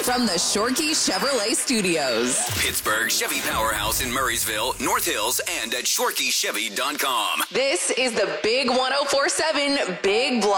from the Shorkey Chevrolet Studios. Pittsburgh Chevy Powerhouse in Murraysville, North Hills, and at ShorkeyChevy.com. This is the Big 104.7 Big Block.